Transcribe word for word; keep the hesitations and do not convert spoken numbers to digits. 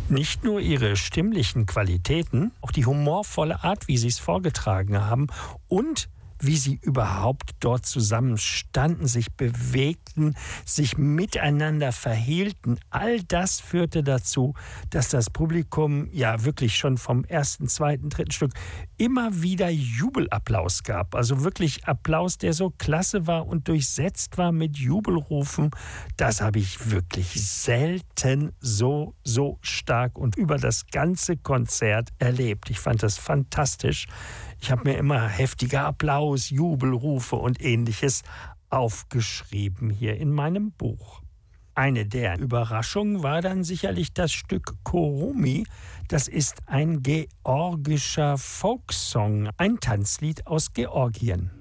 Nicht nur ihre stimmlichen Qualitäten, auch die humorvolle Art, wie sie es vorgetragen haben und wie sie überhaupt dort zusammenstanden, sich bewegten, sich miteinander verhielten. All das führte dazu, dass das Publikum ja wirklich schon vom ersten, zweiten, dritten Stück immer wieder Jubelapplaus gab. Also wirklich Applaus, der so klasse war und durchsetzt war mit Jubelrufen. Das habe ich wirklich selten so, so stark und über das ganze Konzert erlebt. Ich fand das fantastisch. Ich habe mir immer heftiger Applaus, Jubelrufe und Ähnliches aufgeschrieben hier in meinem Buch. Eine der Überraschungen war dann sicherlich das Stück Koromi. Das ist ein georgischer Folksong, ein Tanzlied aus Georgien.